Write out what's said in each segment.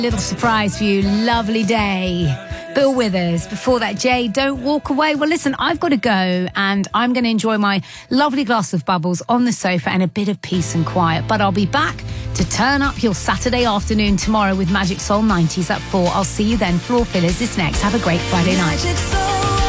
Little surprise for you. Lovely Day. Bill Withers. Before that, Jay, Don't Walk Away. Well, listen, I've got to go and I'm going to enjoy my lovely glass of bubbles on the sofa and a bit of peace and quiet. But I'll be back to turn up your Saturday afternoon tomorrow with Magic Soul 90s at 4. I'll see you then. Floor Fillers is next. Have a great Friday night. Magic Soul.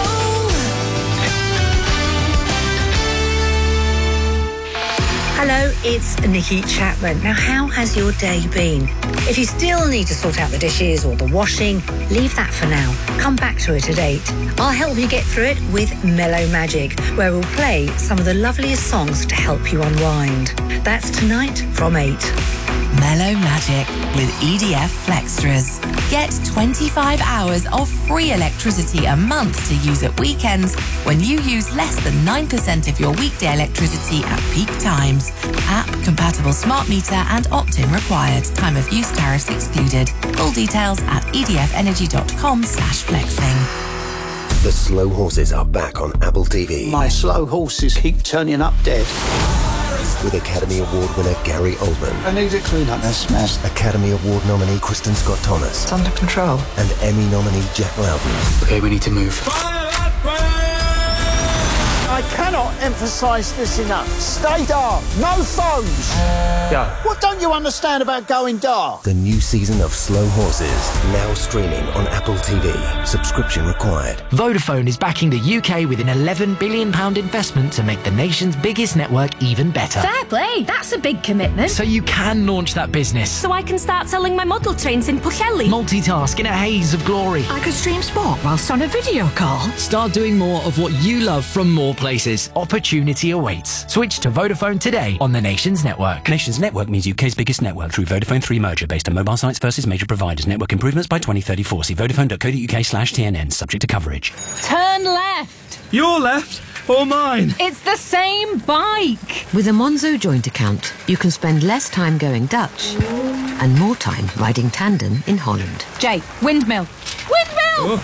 Hello, it's Nikki Chapman. Now, how has your day been? If you still need to sort out the dishes or the washing, leave that for now. Come back to it at 8. I'll help you get through it with Mellow Magic, where we'll play some of the loveliest songs to help you unwind. That's tonight from 8. Mellow Magic with EDF Flextras. Get 25 hours of free electricity a month to use at weekends when you use less than 9% of your weekday electricity at peak times. App-compatible smart meter and opt-in required. Time of use tariffs excluded. Full details at edfenergy.com/flexing. The Slow Horses are back on Apple TV. My slow horses keep turning up dead. With Academy Award winner Gary Oldman. I need to clean up this mess. Academy Award nominee Kristen Scott Thomas. It's under control. And Emmy nominee Jack Loudon. Okay, we need to move. I cannot emphasise this enough. Stay dark. No phones. Go. What don't you understand about going dark? The new season of Slow Horses, now streaming on Apple TV. Subscription required. Vodafone is backing the UK with an £11 billion investment to make the nation's biggest network even better. Fair play. That's a big commitment. So you can launch that business. So I can start selling my model trains in Pwllheli. Multitask in a haze of glory. I could stream sport whilst on a video call. Start doing more of what you love from more places. Opportunity awaits. Switch to Vodafone today on the Nations Network. Nations Network means UK's biggest network through Vodafone 3 merger based on mobile sites versus major providers. Network improvements by 2034. See vodafone.co.uk/TNN. Subject to coverage. Turn left. Your left or mine? It's the same bike. With a Monzo joint account, you can spend less time going Dutch and more time riding tandem in Holland. Jay, windmill. Windmill!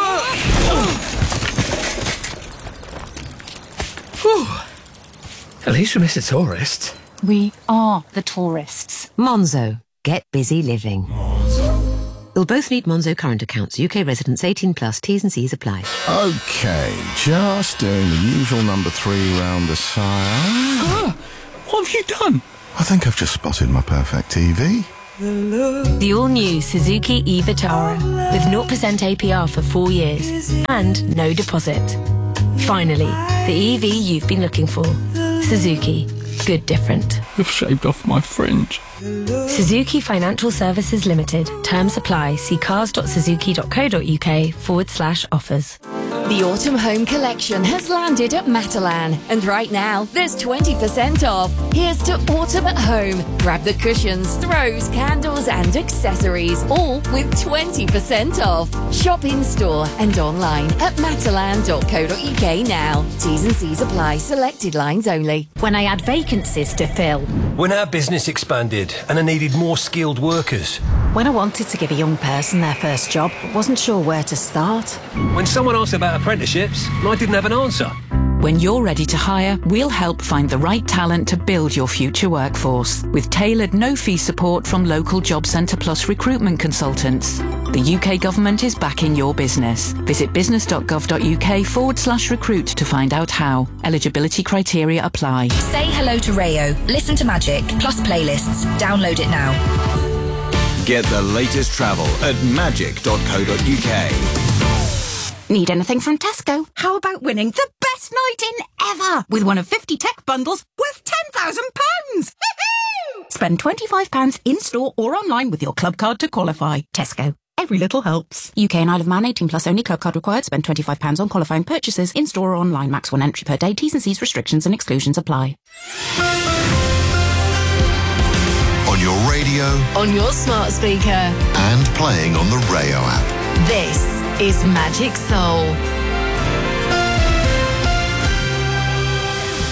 At least we missed a tourist. We are the tourists. Monzo. Get busy living. You'll both need Monzo current accounts. UK residents 18 plus. T's and C's apply. Okay, just doing the usual number 3 round the sire. What have you done? I think I've just spotted my perfect TV. The all-new Suzuki e-Vitara with 0% APR for 4 years and no deposit. Finally, the EV you've been looking for. Suzuki. Good different. You've shaved off my fringe. Suzuki Financial Services Limited. Terms apply. See cars.suzuki.co.uk/offers. The Autumn Home Collection has landed at Matalan, and right now there's 20% off. Here's to Autumn at Home. Grab the cushions, throws, candles and accessories, all with 20% off. Shop in store and online at matalan.co.uk now. T's and C's apply. Selected lines only. When I had vacancies to fill. When our business expanded and I needed more skilled workers. When I wanted to give a young person their first job, but wasn't sure where to start. When someone asked about apprenticeships, I didn't have an answer. When you're ready to hire, we'll help find the right talent to build your future workforce with tailored no-fee support from local Job Centre Plus recruitment consultants. The UK government is backing your business. Visit business.gov.uk/recruit to find out how. Eligibility criteria apply. Say hello to Rayo. Listen to Magic, plus playlists. Download it now. Get the latest travel at magic.co.uk. Need anything from Tesco? How about winning the best night in ever with one of 50 tech bundles worth £10,000? Spend £25 in-store or online with your club card to qualify. Tesco. Every little helps. UK and Isle of Man 18 plus only. Club card required. Spend £25 on qualifying purchases in-store or online. Max 1 entry per day. T's and C's restrictions and exclusions apply. On your radio. On your smart speaker. And playing on the Rayo app. This is Magic Soul.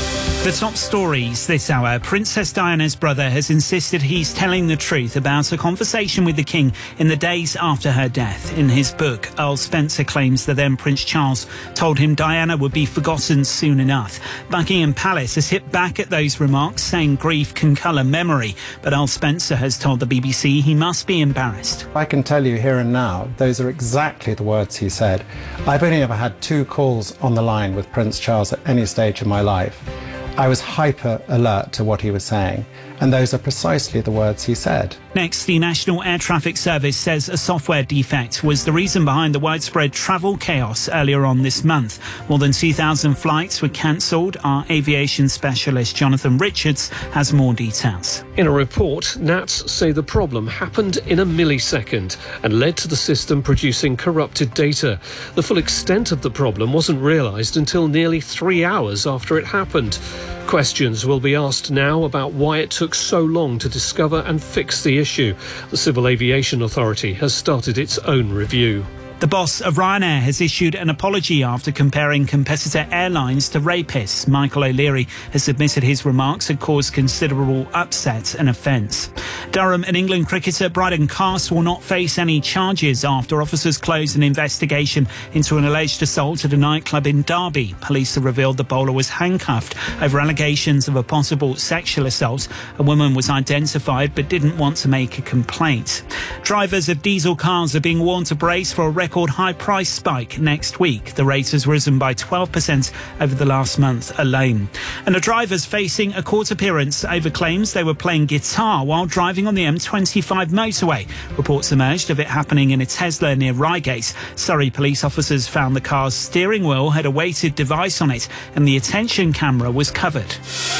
The top stories this hour. Princess Diana's brother has insisted he's telling the truth about a conversation with the King in the days after her death. In his book, Earl Spencer claims that then Prince Charles told him Diana would be forgotten soon enough. Buckingham Palace has hit back at those remarks, saying grief can colour memory. But Earl Spencer has told the BBC he must be embarrassed. I can tell you here and now, those are exactly the words he said. I've only ever had 2 calls on the line with Prince Charles at any stage of my life. I was hyper alert to what he was saying, and those are precisely the words he said. Next, the National Air Traffic Service says a software defect was the reason behind the widespread travel chaos earlier on this month. More than 2,000 flights were cancelled. Our aviation specialist Jonathan Richards has more details. In a report, NATS say the problem happened in a millisecond and led to the system producing corrupted data. The full extent of the problem wasn't realised until nearly 3 hours after it happened. Questions will be asked now about why it took so long to discover and fix the issue. The Civil Aviation Authority has started its own review. The boss of Ryanair has issued an apology after comparing competitor airlines to rapists. Michael O'Leary has admitted his remarks had caused considerable upset and offence. Durham and England cricketer Bryden Cast will not face any charges after officers closed an investigation into an alleged assault at a nightclub in Derby. Police have revealed the bowler was handcuffed over allegations of a possible sexual assault. A woman was identified but didn't want to make a complaint. Drivers of diesel cars are being warned to brace for a record high price spike next week. The rate has risen by 12% over the last month alone. And a driver's facing a court appearance over claims they were playing guitar while driving on the M25 motorway. Reports emerged of it happening in a Tesla near Reigate. Surrey police officers found the car's steering wheel had a weighted device on it and the attention camera was covered.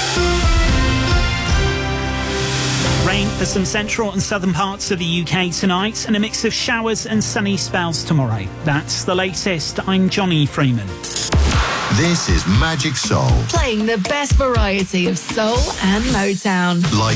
Rain for some central and southern parts of the UK tonight and a mix of showers and sunny spells tomorrow. That's the latest. I'm Johnny Freeman. This is Magic Soul. Playing the best variety of soul and Motown. Like